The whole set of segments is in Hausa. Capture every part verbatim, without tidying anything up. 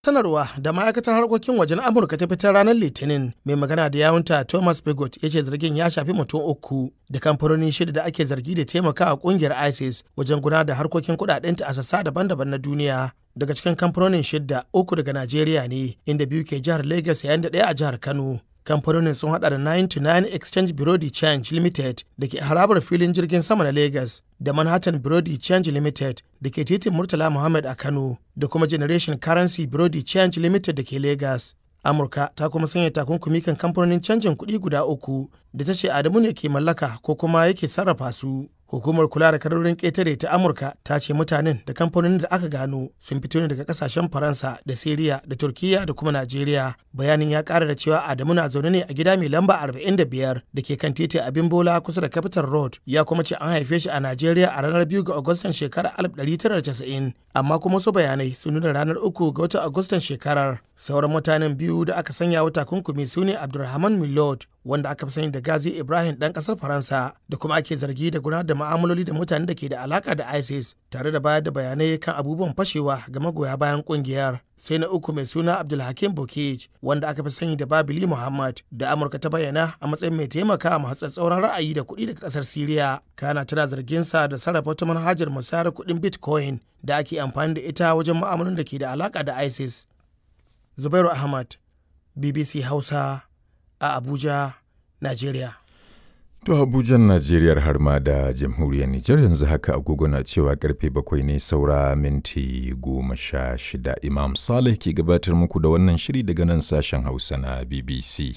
Sanarwa da ma'aikatar harkokin wajen Amurka ta fitar ranar Litinin, mai magana da yawunta Thomas Pigott ya ce zargin ya shafi mutum uku da kamfanoni shida da ake zargi da taimakawa kungiyar ISIS wajen gudanar da harkokin kudadenta a sassa daban-daban na duniya. Daga cikin kamfanonin shida, uku daga Najeriya ne, inda biyu ke jihar Lagos yayin da ɗaya a jihar Kano. Kamfanonin sun hada da nine to nine Exchange Bureau de Change Limited da ke harabar filin jirgin sama na Lagos, da Manhattan Bureau de Change Limited da ke titin Murtala Muhammad a Kano, da kuma Generation Currency Bureau de Change Limited da ke Lagos. Amurka ta kuma sanya takunkumi kan kamfanonin canjin kuɗi guda uku da ta ce Adamu ne ke mallaka ko kuma yake sarrafa su. Hukumar kula da kadarorin ƙetare ta Amurka ta ce mutanen da kamfanonin da aka gano sun fito ne daga kasashen Faransa da Siriya da Turkiyya da kuma Najeriya. Bayanin ya ƙara da cewa Adamu na zaune ne a gida mai lamba arba'in da biyar da ke kan titi Abin Bola kusa da Capital Road. Ya kuma ce an haife shi a Najeriya a ranar biyu ga Agustan shekarar alif ɗari tara da casa'in, amma kuma wasu bayanai sun nuna ranar uku ga watan Agustan shekarar. Sauran mutanen biyu da aka sanya wa takunkumi su ne Abdulrahman Milord, wanda aka fi sani da Gazi Ibrahim ɗan ƙasar Faransa, da kuma ake zargi da gudanar da ma'amaloli da mutanen da ke da alaka da ISIS, tare da bayar da bayanai kan abubuwan fashewa ga magoya bayan kungiyar. Sai na uku mai suna Abdulhakim Bokij, wanda aka fi sani da Babili Muhammad, da Amurka ta bayyana a matsayin mai taimaka ma tsatsauran ra'ayi da kuɗi daga ƙasar Siriya. Kana tana zargin sa da sarrafa wata manhajar musayar kuɗin Bitcoin da ake amfani da ita wajen ma'amalolin da ke da alaka da ISIS. Zubairu Ahmad, B B C Hausa, a Abuja, Najeriya. To Abujan Najeriya har ma da jamhuriyar Nijar yanzu haka agogo na cewa karfe bakwai ne saura minti goma sha shida. Imam Saleh ke gabatar muku da wannan shiri daga nan sashen Hausa na B B C.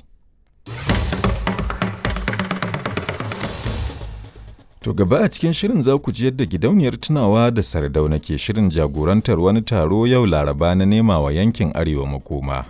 To gaba a cikin shirin za ku ji yadda gidauniyar tunawa da Sardauna ke shirin jagorantar wani taro yau Laraba na nema wa yankin Arewa makoma.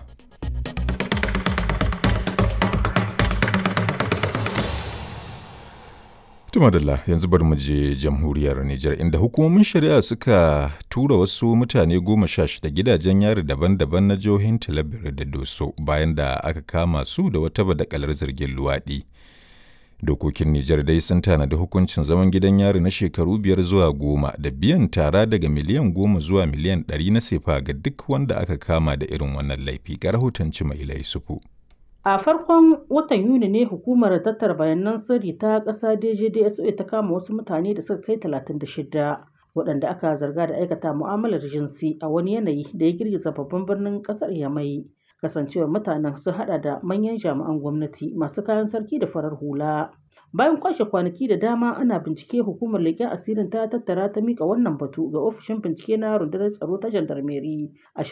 Tumadalla yanzu bari mu je jamhuriyar Nijar inda hukumomin shari'a suka tura wasu mutane goma sha shida gidajen yari daban-daban na jihohin Talabir da Doso bayan da aka kama su da wata badakalar zargin luwaɗi. Dokokin Nijar dai sun tanadi hukuncin zaman gidan yari na shekaru biyar zuwa goma da biyan tara daga miliyan goma zuwa miliyan ɗari na sefa ga duk wanda aka kama da irin wannan laifi, ga rahoton Cimailai Sufu. A farkon watan Yuni ne hukumar tattara bayanan sirri ta ƙasa D J D S O ta kama wasu mutane da suka kai talatin da shida waɗanda aka zarga da aikata mu'amalar jinsi a wani yanayi da ya girgiza babban birnin ƙasar Yamai. Kasancewar mutanen sun haɗa da manyan jami'an gwamnati, masu kayan sarki da farar hula. Bayan kwashe kwanaki da dama ana bincike, hukumar leƙen asirin ta tattara ta mika wannan batu ga ofishin bincike na rundunar tsaro ta jandarmeri a